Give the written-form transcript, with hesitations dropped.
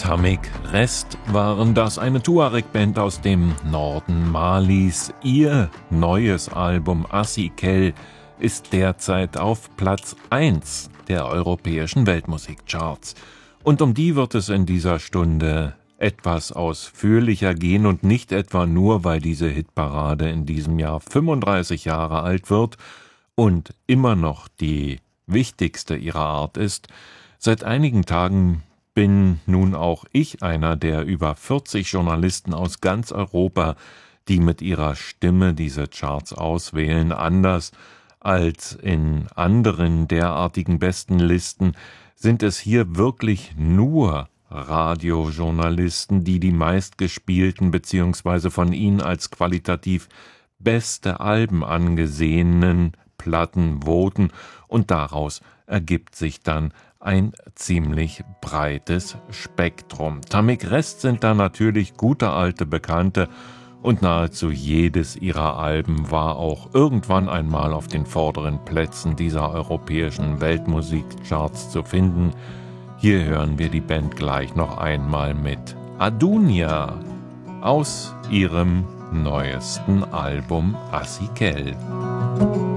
Tamik Rest waren das, eine Tuareg-Band aus dem Norden Malis. Ihr neues Album Assi-Kel ist derzeit auf Platz 1 der europäischen Weltmusikcharts. Und um die wird es in dieser Stunde etwas ausführlicher gehen und nicht etwa nur, weil diese Hitparade in diesem Jahr 35 Jahre alt wird und immer noch die wichtigste ihrer Art ist. Seit einigen Tagen bin nun auch ich einer der über 40 Journalisten aus ganz Europa, die mit ihrer Stimme diese Charts auswählen. Anders als in anderen derartigen Bestenlisten sind es hier wirklich nur Radiojournalisten, die die meistgespielten bzw. von ihnen als qualitativ beste Alben angesehenen Platten voten, und daraus ergibt sich dann ein ziemlich breites Spektrum. Tamik Rest sind da natürlich gute alte Bekannte, und nahezu jedes ihrer Alben war auch irgendwann einmal auf den vorderen Plätzen dieser europäischen Weltmusikcharts zu finden. Hier hören wir die Band gleich noch einmal mit Adunia aus ihrem neuesten Album Assi-Kel.